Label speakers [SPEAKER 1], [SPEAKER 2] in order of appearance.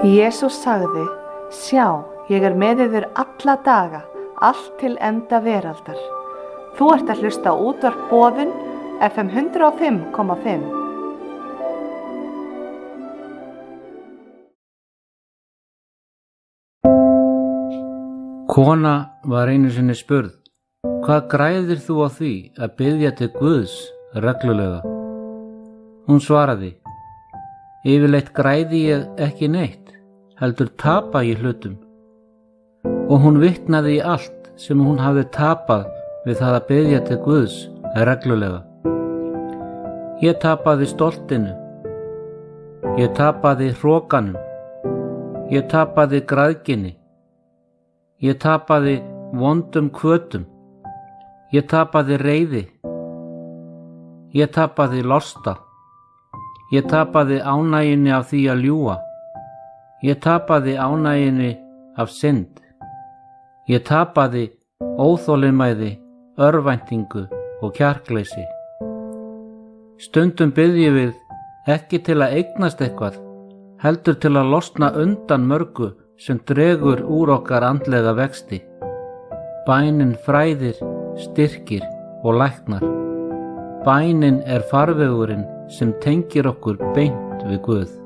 [SPEAKER 1] Jesús sagði: Sjá, ég er með yður alla daga, allt til enda veraldar. Þú ert að hlusta á útvarp Boðun, FM 105,5.
[SPEAKER 2] Kona var einu sinni spurð: Hvað græðir þú á því að biðja til Guðs reglulega? Hún svaraði: Yfirleitt græði ég ekki neitt, heldur tapa ég hlutum. Og hún vitnaði í allt sem hún hafði tapað við það að biðja til Guðs reglulega. Ég tapaði stoltinu, ég tapaði hrokanum, ég tapaði græðginni, ég tapaði vondum hvötum, ég tapaði reiði, ég tapaði losta, ég tapaði ánægjunni af því að ljúga, ég tapaði ánægjunni af synd, ég tapaði óþolinmæði, örvæntingu og kjarkleysi. Stundum biðjum við ekki til að eignast eitthvað, heldur til að losna undan mörgu sem dregur úr okkar andlega vexti. Bænin fræðir, styrkir og læknar. Bænin er farvegurinn sem tengir okkur beint við Guð.